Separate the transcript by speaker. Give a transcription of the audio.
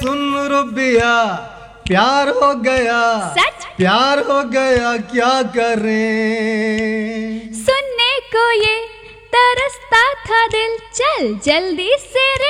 Speaker 1: सुन रुबिया प्यार हो गया,
Speaker 2: सच?
Speaker 1: प्यार हो गया क्या करें।
Speaker 2: सुनने को ये तरसता था दिल, चल जल्दी से रे